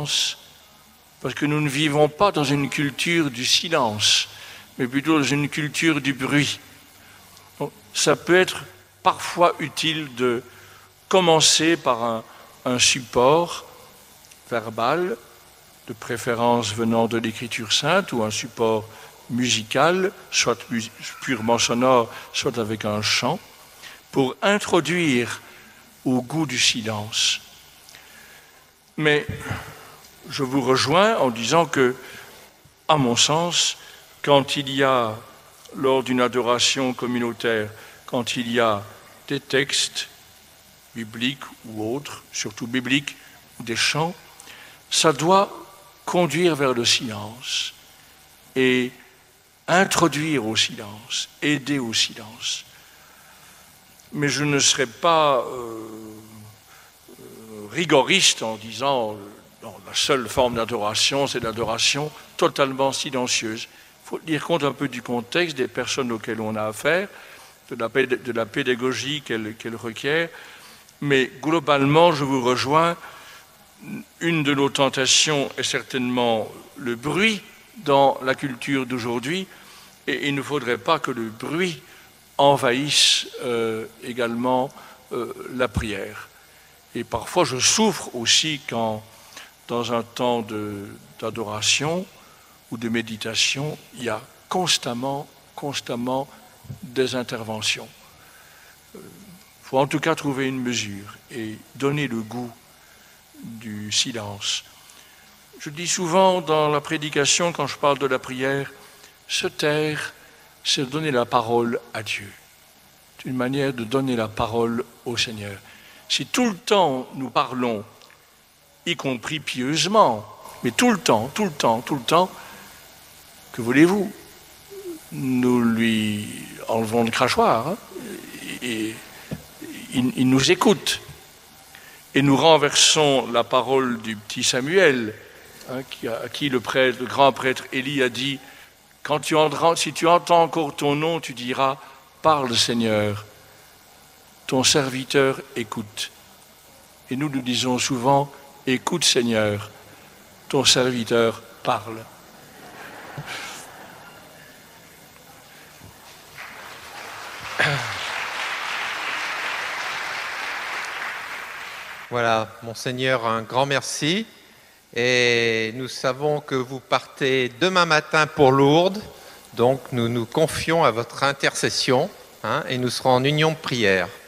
silence, parce que nous ne vivons pas dans une culture du silence, mais plutôt dans une culture du bruit. Donc, ça peut être parfois utile de commencer par un support verbal, de préférence venant de l'Écriture sainte, ou un support musical, soit purement sonore, soit avec un chant, pour introduire au goût du silence. Mais je vous rejoins en disant que, à mon sens, quand il y a, lors d'une adoration communautaire, quand il y a des textes bibliques ou autres, surtout bibliques, ou des chants, ça doit conduire vers le silence et introduire au silence, aider au silence. Mais je ne serai pas rigoriste en disant la seule forme d'adoration, c'est l'adoration totalement silencieuse. Il faut tenir compte un peu du contexte, des personnes auxquelles on a affaire, de la pédagogie qu'elle requiert. Mais globalement, je vous rejoins, une de nos tentations est certainement le bruit dans la culture d'aujourd'hui, et il ne faudrait pas que le bruit envahisse également la prière. Et parfois, je souffre aussi quand, dans un temps d'adoration ou de méditation, il y a constamment des interventions. Il faut en tout cas trouver une mesure et donner le goût du silence. Je dis souvent dans la prédication, quand je parle de la prière, se taire, c'est donner la parole à Dieu. C'est une manière de donner la parole au Seigneur. Si tout le temps nous parlons, y compris pieusement, mais tout le temps, que voulez-vous? Nous lui enlevons le crachoir, hein, et il nous écoute. Et nous renversons la parole du petit Samuel, hein, à qui le grand prêtre Élie a dit, si tu entends encore ton nom, tu diras, parle Seigneur, ton serviteur écoute. Et nous disons souvent, écoute Seigneur, ton serviteur parle. Voilà, Monseigneur, un grand merci. Et nous savons que vous partez demain matin pour Lourdes, donc nous nous confions à votre intercession, hein, et nous serons en union de prière.